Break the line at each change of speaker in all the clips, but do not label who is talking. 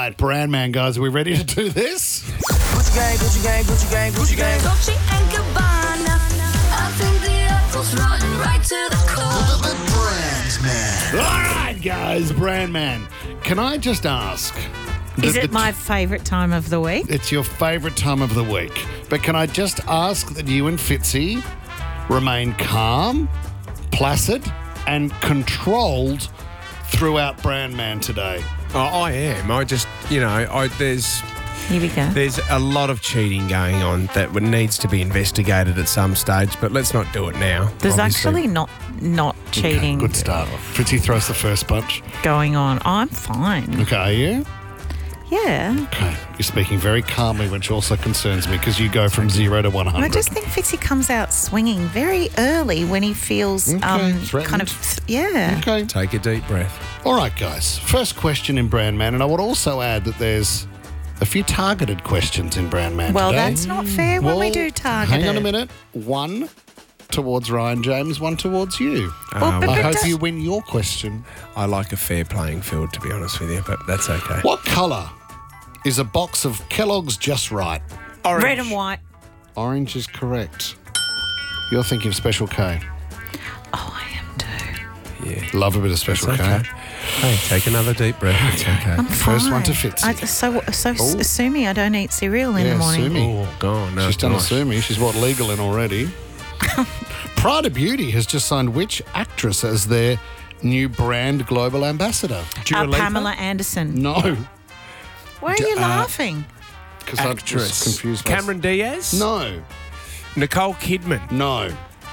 right, Brand Man, guys, are we ready to do this?
Gucci gang, Gucci gang, Gucci gang, Gucci gang.
Dolce and Gabbana. I think the apple's rotten right to the core.
Brand Man.
All right, guys, Brand Man. Can I just ask?
Is it my favourite time of the week?
It's your favourite time of the week. But can I just ask that you and Fitzy remain calm, placid, and controlled throughout Brand Man today?
Oh, I am. I just, there's
Here we go.
there's a lot of cheating going on that needs to be investigated at some stage, but let's not do it now.
There's
obviously.
actually not cheating
Okay, good start. Fitzy throws the first punch.
going on. I'm fine.
Okay, are you?
Yeah.
Okay. You're speaking very calmly, which also concerns me because you go from 0 to 100.
I just think Fitzy comes out swinging very early when he feels
threatened.
kind of, yeah.
Okay.
Take a deep breath.
All right, guys. First question in Brand Man, and I would also add that there's a few targeted questions in Brand Man
Well,
today.
that's not fair when we do targeted.
Hang on a minute. One towards Ryan James, one towards you.
Well, but
I
it
hope
does-
you win your question.
I like a fair playing field, to be honest with you, but that's okay.
What colour is a box of Kellogg's Just Right?
Orange.
Red and white.
Orange is correct. You're thinking of Special K.
Oh, I am too.
Yeah.
Love a bit of Special
It's
K.
okay. Hey, take another deep breath. It's okay.
I'm
First one
fine.
to Fitzy.
Sue me I don't eat cereal in the morning.
Sue me.
Oh, God, no.
She's done a
gosh.
sue me. She's legal in already. Prada Beauty has just signed which actress as their new brand global ambassador?
Dua Lipa?
Pamela Anderson.
No,
Why are you laughing?
because I'm
Actress.
just confused.
Cameron Diaz?
No,
Nicole Kidman?
no.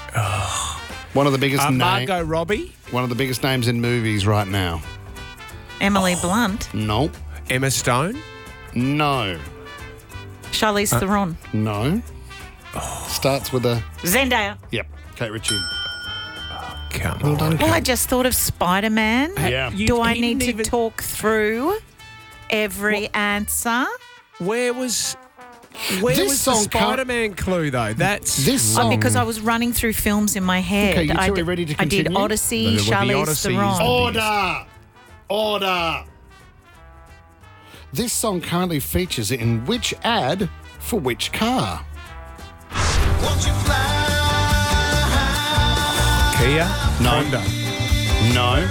One of the biggest
Margot Robbie?
one of the biggest names in movies right now.
Emily Blunt.
No,
Emma Stone?
no,
Charlize Theron.
no. Starts with a
Zendaya.
yep. Kate Ritchie.
Come
Well
on.
done,
Well, I
Kate.
just thought of Spider-Man.
Yeah.
Do I
he
need
didn't
to
even-
talk through every answer?
Where was
This
the
song can't-
Spider-Man clue, though? That's...
This song.
Because I was running through films in my head.
Okay, you two
I
are
d-
ready to
I did
continue?
Odyssey,
Then it would be
Charlize
Odyssey is
Theron.
the-
Order! This song currently features in which ad for which car?
Won't you fly?
Kia?
No.
Honda?
No.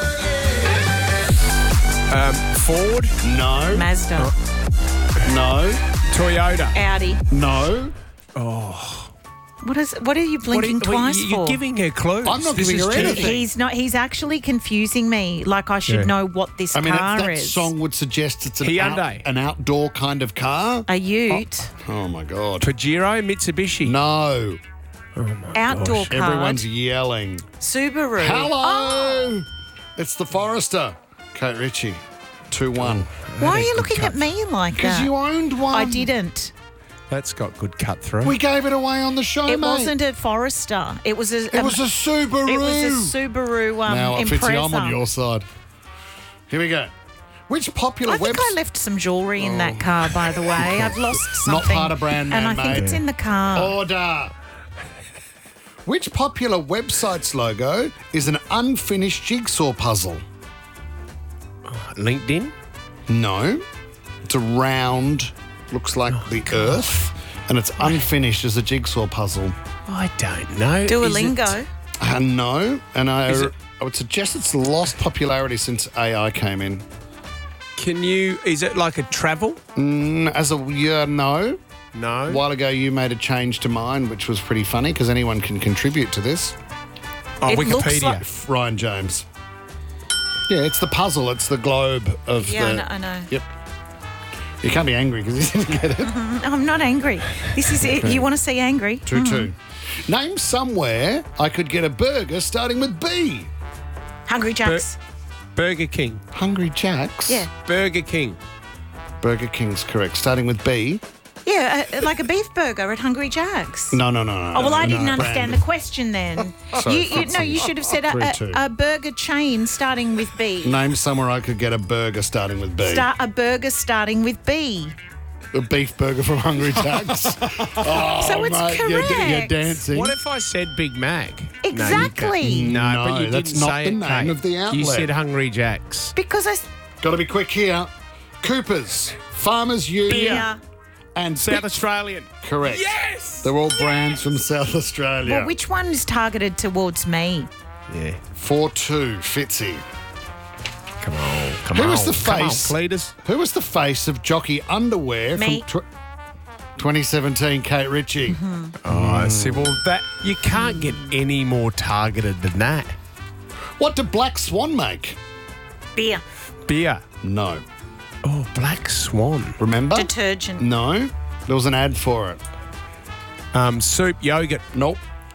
Ford?
No.
Mazda,
No.
Toyota?
Audi.
No.
What are you blinking twice
You're
for?
giving her clues.
I'm not
This
giving
is
her
cheating.
anything.
He's not. He's actually confusing me. Like I should
Yeah.
know what this
I mean,
car
that
is.
song would suggest it's
Hyundai.
an outdoor kind of car.
A Ute,
Oh, my God.
Pajero? Mitsubishi?
No.
outdoor car,
Everyone's yelling.
Subaru.
Hello! It's the Forester. Kate Ritchie. 2-1.
Why are you looking at me like
Because
that?
you owned one.
I didn't.
That's got good cut through.
We gave it away on the show,
It
mate.
wasn't a Forester. It was a.
It was a Subaru.
It was a Subaru
Now,
Impreza.
Fitzy, I'm on your side. Here we go. Which popular
I think
website?
I left some jewellery in that car, by the way. I've lost
Not
something.
part of Brand Man,
and I think
mate.
it's in the car.
Order. Which popular website's logo is an unfinished jigsaw puzzle?
LinkedIn?
No. It's a round, looks like the Earth, and it's unfinished as a jigsaw puzzle.
I don't know.
Duolingo.
No, and
Is
I
it-
would suggest it's lost popularity since AI came in.
Is it like a travel?
As a no.
No.
A while ago, you made a change to mine, which was pretty funny because anyone can contribute to this.
Oh,
It looks
Wikipedia.
like-
Ryan James. Yeah, it's the puzzle. It's the globe of
Yeah,
the.
I know.
Yep. You can't be angry because you didn't get it.
I'm not angry. This is it. You want to see angry?
2-2. Name somewhere I could get a burger starting with B.
Hungry Jacks.
Burger King.
Hungry Jack's.
Yeah.
Burger King.
Burger King's correct. Starting with B.
Yeah, like a beef burger at Hungry Jack's.
No.
Oh, well, I didn't
no,
understand
brand.
the question then.
Sorry,
you should have said
3-2.
a burger chain starting with B.
Name somewhere I could get a burger starting with B.
A burger starting with B.
A beef burger from Hungry Jack's. Oh,
So it's
mate, You're
correct.
dancing.
What if I said Big Mac?
Exactly.
No, but you
that's
didn't
not
say
the
it,
name
Kate.
of the outlet.
You said Hungry Jack's.
Because I.
Got to be quick here. Coopers, Farmers Union,
Beer.
and
South Australian.
Correct.
Yes!
They're all brands from South Australia.
Well, which one is targeted towards me?
Yeah.
4-2, Fitzy.
Come on.
Who was the
Come on,
face?
Cletus.
Who was the face of jockey underwear
Me.
from 2017? Kate Ritchie.
Oh, see, well, that you can't get any more targeted than that.
What did Black Swan make?
Beer.
Beer.
No.
Oh, Black Swan.
Remember?
Detergent.
No. There was an ad for it.
Soup, yogurt,
Nope.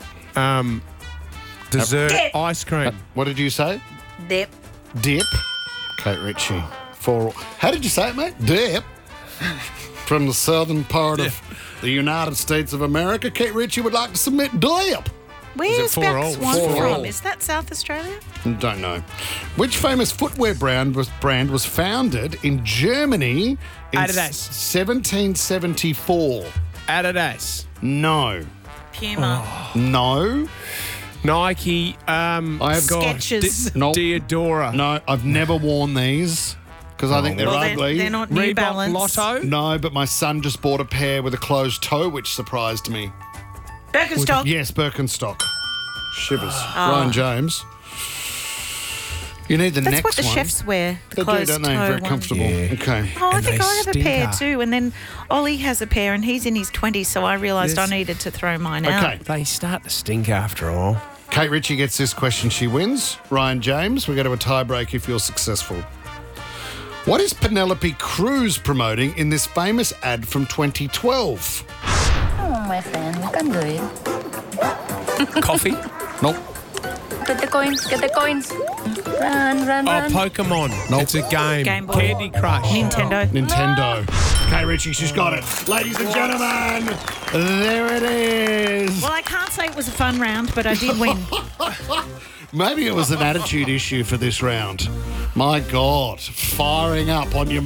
dessert,
Dip.
ice cream.
What did you say?
Dip.
Dip. Kate Ritchie. How did you say it, mate? Dip. From the southern part of the United States of America, Kate Ritchie would like to submit dip.
Where's
for all?
Black Swan
For
from?
all.
Is that South Australia?
Don't know. Which famous footwear brand was founded in Germany in
Adidas.
1774?
Adidas.
No.
Puma.
No.
Nike.
I have got
Skechers.
Nope.
Diodora.
No, I've never worn these because I think they're
Well,
ugly.
they're not New
Reebok
Balance.
Lotto.
No, but my son just bought a pair with a closed toe, which surprised me.
Birkenstock.
Yes, Birkenstock. Shivers. Ryan James. You need the
That's
next
what the
one.
chefs wear. The
They do,
closed
don't they?
toe
Very
one.
comfortable.
Yeah.
Okay.
Oh, I
And
think
they
I have a pair
stinker.
too. And then Ollie has a pair and he's in his 20s, so I realised
Yes.
I needed to throw mine out.
Okay.
They start to stink after all.
Kate Ritchie gets this question. She wins. Ryan James, we go to a tie break if you're successful. What is Penelope Cruz promoting in this famous ad from 2012?
Oh, my friend, you can do it.
Coffee.
Nope.
Get the coins, get the coins. Run, run,
Oh,
run.
Pokemon.
Nope.
It's a game.
Game Boy.
Candy Crush.
Nintendo.
Nintendo. Kate Ritchie, she's got it. Ladies and gentlemen, there it is.
Well, I can't say it was a fun round, but I did win.
Maybe it was an attitude issue for this round. My God, firing up on your